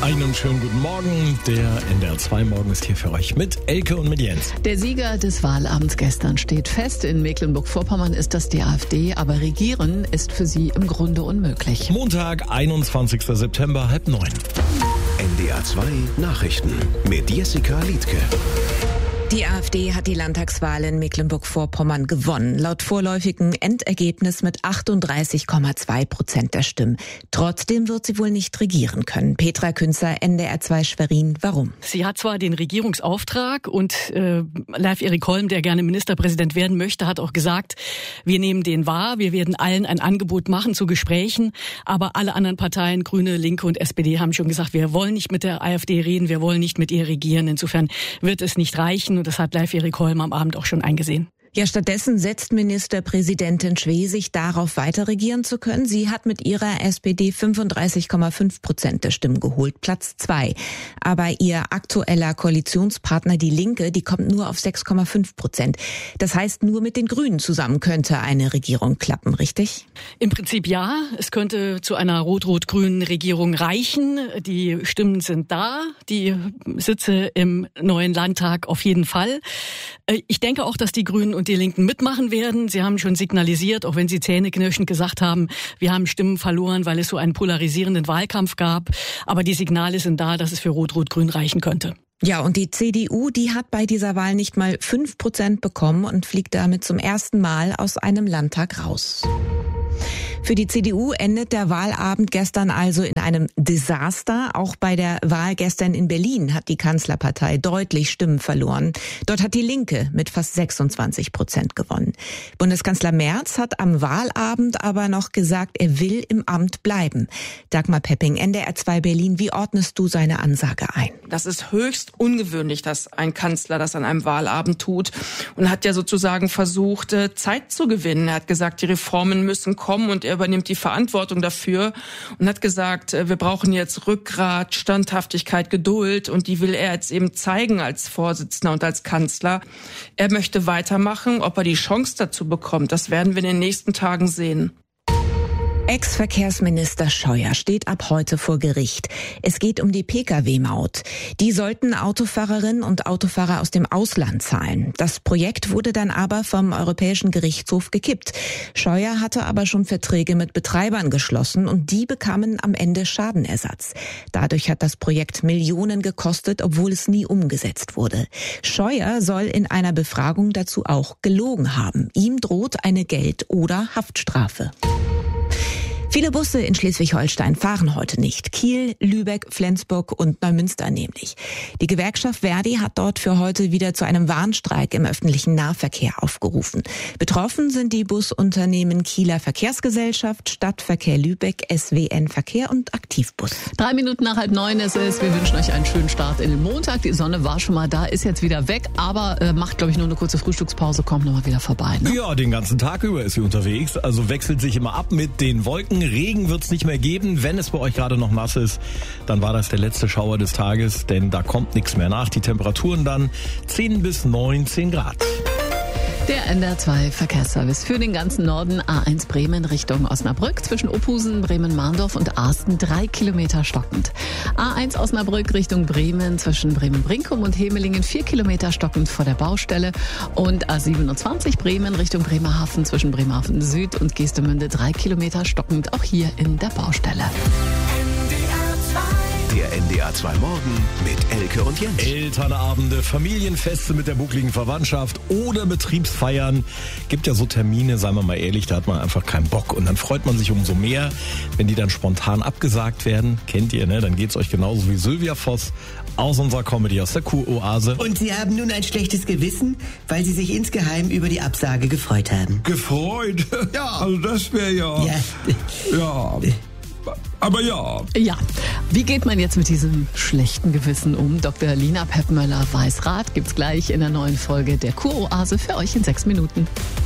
Einen schönen guten Morgen. Der NDR 2 Morgen ist hier für euch mit Elke und mit Jens. Der Sieger des Wahlabends gestern steht fest. In Mecklenburg-Vorpommern ist das die AfD, aber regieren ist für sie im Grunde unmöglich. Montag, 21. September, 8:30. NDR 2 Nachrichten mit Jessica Liedtke. Die AfD hat die Landtagswahl in Mecklenburg-Vorpommern gewonnen, laut vorläufigen Endergebnis mit 38,2% der Stimmen. Trotzdem wird sie wohl nicht regieren können. Petra Künzer, NDR 2 Schwerin. Warum? Sie hat zwar den Regierungsauftrag und Leif Erik Holm, der gerne Ministerpräsident werden möchte, hat auch gesagt, wir nehmen den wahr, wir werden allen ein Angebot machen zu Gesprächen, aber alle anderen Parteien, Grüne, Linke und SPD, haben schon gesagt, wir wollen nicht mit der AfD reden, wir wollen nicht mit ihr regieren. Insofern wird es nicht reichen. Und das hat Leif Erik Holm am Abend auch schon eingesehen. Ja, stattdessen setzt Ministerpräsidentin Schwesig darauf, weiter regieren zu können. Sie hat mit ihrer SPD 35,5% der Stimmen geholt, Platz 2. Aber ihr aktueller Koalitionspartner, die Linke, die kommt nur auf 6,5%. Das heißt, nur mit den Grünen zusammen könnte eine Regierung klappen, richtig? Im Prinzip ja. Es könnte zu einer rot-rot-grünen Regierung reichen. Die Stimmen sind da, die Sitze im neuen Landtag auf jeden Fall. Ich denke auch, dass die Grünen und die Linken mitmachen werden. Sie haben schon signalisiert, auch wenn sie zähneknirschend gesagt haben, wir haben Stimmen verloren, weil es so einen polarisierenden Wahlkampf gab. Aber die Signale sind da, dass es für Rot-Rot-Grün reichen könnte. Ja, und die CDU, die hat bei dieser Wahl nicht mal 5% bekommen und fliegt damit zum ersten Mal aus einem Landtag raus. Für die CDU endet der Wahlabend gestern also in einem Desaster. Auch bei der Wahl gestern in Berlin hat die Kanzlerpartei deutlich Stimmen verloren. Dort hat die Linke mit fast 26% gewonnen. Bundeskanzler Merz hat am Wahlabend aber noch gesagt, er will im Amt bleiben. Dagmar Pepping, NDR 2 Berlin, wie ordnest du seine Ansage ein? Das ist höchst ungewöhnlich, dass ein Kanzler das an einem Wahlabend tut und hat ja sozusagen versucht, Zeit zu gewinnen. Er hat gesagt, die Reformen müssen kommen und er übernimmt die Verantwortung dafür und hat gesagt, wir brauchen jetzt Rückgrat, Standhaftigkeit, Geduld und die will er jetzt eben zeigen als Vorsitzender und als Kanzler. Er möchte weitermachen. Ob er die Chance dazu bekommt, das werden wir in den nächsten Tagen sehen. Ex-Verkehrsminister Scheuer steht ab heute vor Gericht. Es geht um die Pkw-Maut. Die sollten Autofahrerinnen und Autofahrer aus dem Ausland zahlen. Das Projekt wurde dann aber vom Europäischen Gerichtshof gekippt. Scheuer hatte aber schon Verträge mit Betreibern geschlossen und die bekamen am Ende Schadenersatz. Dadurch hat das Projekt Millionen gekostet, obwohl es nie umgesetzt wurde. Scheuer soll in einer Befragung dazu auch gelogen haben. Ihm droht eine Geld- oder Haftstrafe. Viele Busse in Schleswig-Holstein fahren heute nicht. Kiel, Lübeck, Flensburg und Neumünster nämlich. Die Gewerkschaft Verdi hat dort für heute wieder zu einem Warnstreik im öffentlichen Nahverkehr aufgerufen. Betroffen sind die Busunternehmen Kieler Verkehrsgesellschaft, Stadtverkehr Lübeck, SWN Verkehr und Aktivbus. 3 Minuten nach 8:30 ist es. Wir wünschen euch einen schönen Start in den Montag. Die Sonne war schon mal da, ist jetzt wieder weg, aber macht, glaube ich, nur eine kurze Frühstückspause, kommt nochmal wieder vorbei. Ne? Ja, den ganzen Tag über ist sie unterwegs, also wechselt sich immer ab mit den Wolken. Regen wird es nicht mehr geben. Wenn es bei euch gerade noch nass ist, dann war das der letzte Schauer des Tages, denn da kommt nichts mehr nach. Die Temperaturen dann 10 bis 19 Grad. Der NDR 2 Verkehrsservice für den ganzen Norden. A1 Bremen Richtung Osnabrück. Zwischen Ophusen, Bremen-Mahndorf und Arsten 3 Kilometer stockend. A1 Osnabrück Richtung Bremen. Zwischen Bremen-Brinkum und Hemelingen 4 Kilometer stockend vor der Baustelle. Und A27 Bremen Richtung Bremerhaven. Zwischen Bremerhaven Süd und Geestemünde 3 Kilometer stockend. Auch hier in der Baustelle. Der NDR 2 Morgen mit Elke und Jens. Elternabende, Familienfeste mit der buckligen Verwandtschaft oder Betriebsfeiern. Gibt ja so Termine, seien wir mal ehrlich, da hat man einfach keinen Bock. Und dann freut man sich umso mehr, wenn die dann spontan abgesagt werden. Kennt ihr, ne? Dann geht's euch genauso wie Sylvia Voss aus unserer Comedy, aus der Kuroase. Und Sie haben nun ein schlechtes Gewissen, weil Sie sich insgeheim über die Absage gefreut haben. Gefreut? Ja, also das wäre ja... Ja... Aber ja. Ja, wie geht man jetzt mit diesem schlechten Gewissen um? Dr. Lina Peppmöller weiß Rat, gibt's gleich in der neuen Folge der Kuroase für euch in 6 Minuten.